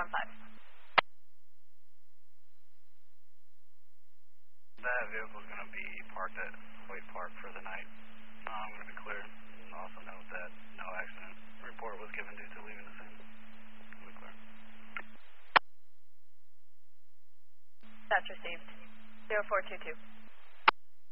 That vehicle is going to be parked at Hoyt Park for the night. I'm going to be clear. And also note that no accident report was given due to leaving the scene. Be clear. That's received. 0422.